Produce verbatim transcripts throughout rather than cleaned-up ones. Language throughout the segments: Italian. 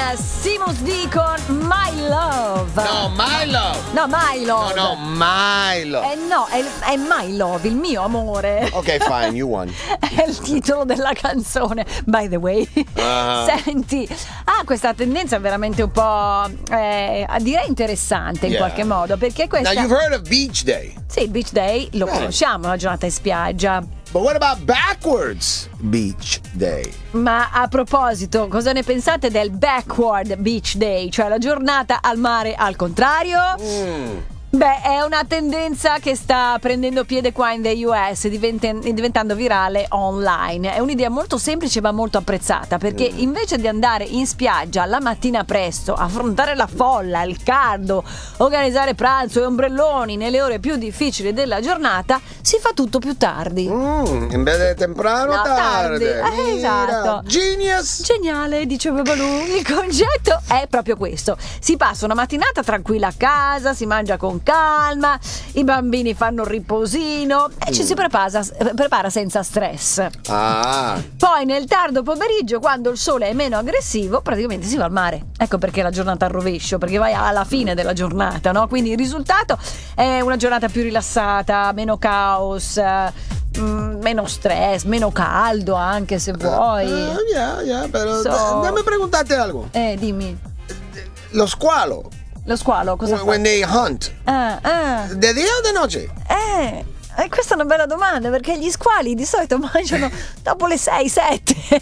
Simus D con My Love. No, My Love. No, My Love. No, no, My Love. Eh no, è, è My Love, il mio amore. Ok, fine, you won. È il titolo della canzone, by the way. Uh-huh. Senti, ha ah, questa tendenza veramente un po' eh, direi interessante in yeah. qualche modo, perché questa... Now you've heard of Beach Day. Sì, Beach Day lo yeah. conosciamo, la giornata in spiaggia. But what about backwards Beach Day? Ma a proposito, cosa ne pensate del backward Beach Day, cioè la giornata al mare al contrario? Mm. Beh, è una tendenza che sta prendendo piede qua in the U S, diventen- diventando virale online. È un'idea molto semplice ma molto apprezzata, perché mm. invece di andare in spiaggia la mattina presto, affrontare la folla, il caldo, organizzare pranzo e ombrelloni nelle ore più difficili della giornata, si fa tutto più tardi. Mm, in vez di temprano, no, tardi. tardi. Eh, esatto. Genius! Geniale, diceva Balù. Il concetto è proprio questo. Si passa una mattinata tranquilla a casa, si mangia con calma, i bambini fanno il riposino e mm. ci si prepara, prepara senza stress. Ah. Poi nel tardo pomeriggio, quando il sole è meno aggressivo, praticamente si va al mare. Ecco perché la giornata al rovescio, perché vai alla fine della giornata, no? Quindi il risultato è una giornata più rilassata, meno caos, mm, meno stress, meno caldo anche se vuoi. Uh, yeah, yeah, però so, dammi preguntarti algo. Eh, dimmi. Lo squalo. Lo squalo cosa When fa? they hunt. Ah, ah. De día o de noche? Eh, eh, questa è una bella domanda, perché gli squali di solito mangiano dopo le sei sette. Eh,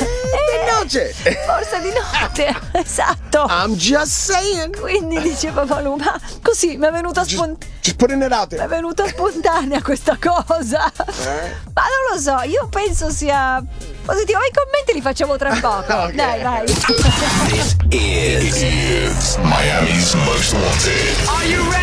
di notte. Forse di notte, esatto. I'm just saying. Quindi diceva Paolo, ma così mi è venuta spontanea. Just putting it out there. Mi è venuta spontanea questa cosa. Eh? Ma non lo so, io penso sia positivo. I commenti li facciamo tra poco. Okay. Dai, vai. This is, is Miami's Most Wanted. Are you ready?